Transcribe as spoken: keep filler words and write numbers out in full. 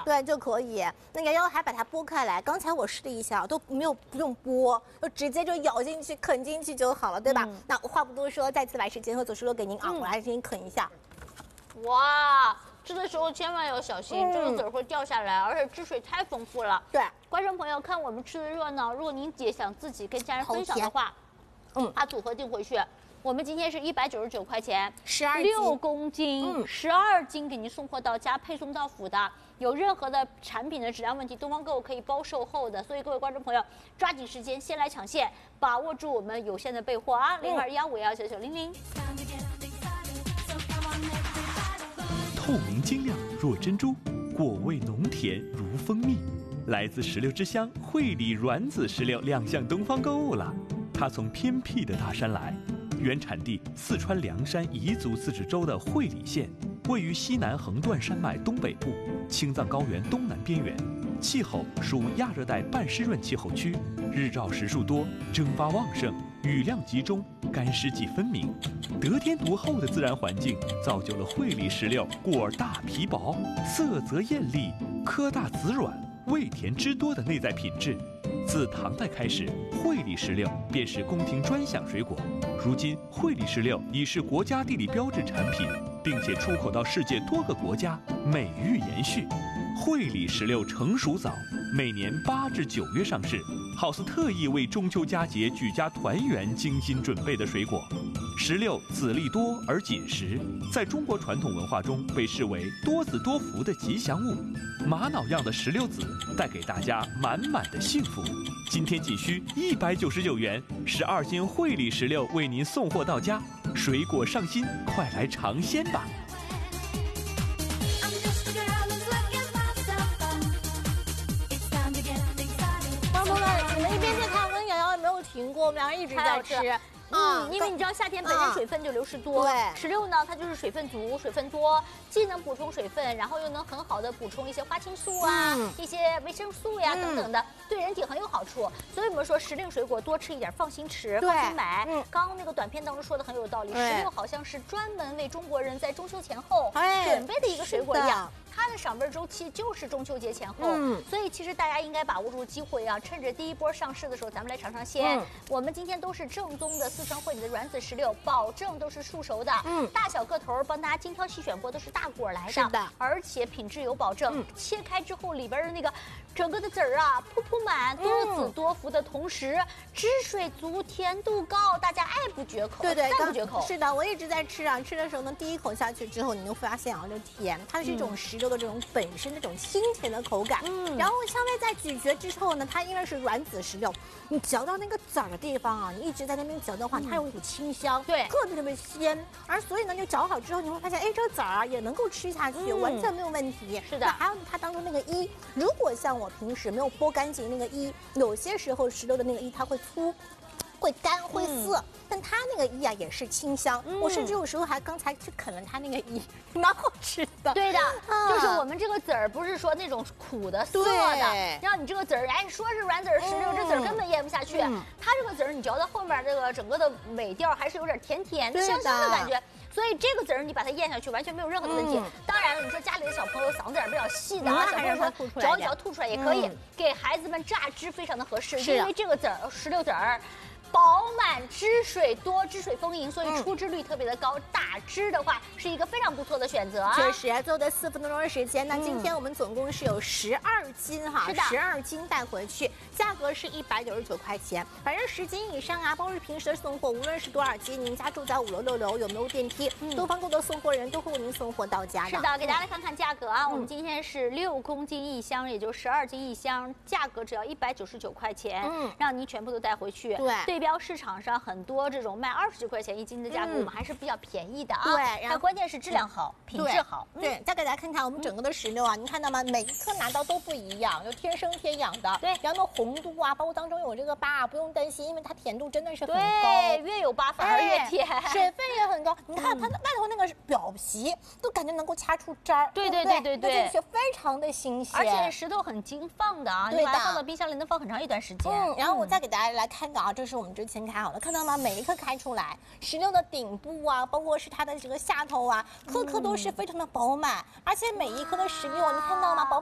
对，就可以。那瑶瑶还把它剥开来，刚才我试了一下，都没有不用剥，就直接就咬进去、啃进去就好了，对吧？嗯、那话不多说，再次把时间和左石榴给您啊，嗯、我来给您啃一下。 哇！ 吃的时候千万要小心，嗯、这个籽儿会掉下来，而且汁水太丰富了。 对， 观众朋友看我们吃的热闹，如果您姐想自己跟家人分享的话，嗯，把组合订回去。我们今天是一百九十九块钱， 十二六公斤，十二斤给您送货到家，配送到府的。有任何的产品的质量问题，东方购物可以包售后的。所以各位观众朋友，抓紧时间先来抢线，把握住我们有限的备货啊！零二幺五幺九九零零。 透明晶亮若珍珠，果味浓甜如蜂蜜。来自石榴之乡惠理软籽石榴亮相东方购物了。它从偏僻的大山来，原产地四川凉山彝族自治州的惠理县，位于西南横断山脉东北部，青藏高原东南边缘，气候属亚热带半湿润气候区，日照时数多，蒸发旺盛。 雨量集中，干湿季分明，得天独厚的自然环境造就了惠理石榴果儿大皮薄，色泽艳丽，颗大籽软，味甜汁多的内在品质。自唐代开始，惠理石榴便是宫廷专享水果。如今，惠理石榴已是国家地理标志产品，并且出口到世界多个国家，美誉延续。 惠理石榴成熟早，每年八至九月上市，好似特意为中秋佳节举家团圆精心准备的水果。石榴籽粒多而紧实，在中国传统文化中被视为多子多福的吉祥物。玛瑙样的石榴籽带给大家满满的幸福。今天仅需一百九十九元，十二斤惠理石榴为您送货到家，水果上心，快来尝鲜吧！ 停过，我们两人一直在吃。 嗯，因为你知道夏天本身水分就流失多，对，石榴呢它就是水分足、水分多，既能补充水分，然后又能很好的补充一些花青素啊、嗯、一些维生素呀、嗯、等等的，对人体很有好处。所以我们说时令水果多吃一点，放心吃，放心买。嗯，刚刚那个短片当中说的很有道理，石榴好像是专门为中国人在中秋前后准备的一个水果一样。 它的赏味周期就是中秋节前后，嗯，所以其实大家应该把握住机会啊，趁着第一波上市的时候，咱们来尝尝鲜。嗯、我们今天都是正宗的四川惠理的软籽石榴，保证都是速熟的，嗯，大小个头帮大家精挑细选过，都是大果来的， 是的， 而且品质有保证。嗯、切开之后里边的那个整个的籽儿啊，铺铺满，多子多福的同时，嗯、汁水足，甜度高，大家爱不绝口， 对对， 赞不绝口。 是的，我一直在吃啊，吃的时候呢，第一口下去之后，你能发现啊，这甜，它是一种石榴。 的这种本身这种清甜的口感，嗯，然后稍微在咀嚼之后呢，它因为是软籽石榴，你嚼到那个籽儿的地方啊，你一直在那边嚼的话，它有一股清香，对，特别特别鲜，而所以呢，就嚼好之后，你会发现，哎，这个籽儿啊也能够吃下去，嗯、完全没有问题。是的，还有它当中那个衣，如果像我平时没有剥干净那个衣，有些时候石榴的那个衣它会粗。 会干会涩，嗯、但它那个衣啊也是清香。嗯、我甚至有时候还刚才去啃了它那个衣，蛮好吃的。 对的，啊、就是我们这个籽儿不是说那种苦的涩的，让你这个籽儿，哎，说是软籽儿石榴，嗯、这籽儿根本咽不下去。嗯、它这个籽儿你嚼到后面这个整个的尾调还是有点甜甜香香的感觉。 所以这个籽儿你把它咽下去，完全没有任何的问题。嗯、当然了，你说家里的小朋友嗓子眼比较细的啊，小朋友说嚼一嚼吐出来也可以，嗯、给孩子们榨汁非常的合适，因为这个籽儿石榴籽儿。 饱满汁水多，汁水丰盈，所以出汁率特别的高。嗯、打汁的话是一个非常不错的选择啊。 确实，最后的四分多钟的时间呢，嗯、今天我们总共是有十二斤哈，十二斤带回去，价格是一百九十九块钱。反正十斤以上啊，包日平时的送货，无论是多少斤，您家住在五楼六楼有没有电梯，嗯、东方购的送货人都会为您送货到家的。 是的，给大家来看看价格啊，嗯、我们今天是六公斤一箱，也就十二斤一箱，价格只要一百九十九块钱，嗯，让您全部都带回去。对。对 标市场上很多这种卖二十几块钱一斤的价格，我们还是比较便宜的啊。对，然后关键是质量好，品质好。 对，再给大家看看我们整个的石榴啊，您看到吗？每一颗拿到都不一样，就天生天养的。对，然后呢红度啊，包括当中有这个疤，不用担心，因为它甜度真的是很高。 对，越有疤反而越甜， 水分也很高。你看它的外头那个表皮，都感觉能够掐出渣儿。对对对对对，而且非常的新鲜。 而且石头很经放的啊，你把它放到冰箱里能放很长一段时间。 嗯，然后我再给大家来看到啊，这是我们之前开好了，看到吗？每一颗开出来，石榴的顶部啊，包括是它的这个下头啊，颗颗都是非常的饱满，而且每一颗的石榴，你看到吗？饱。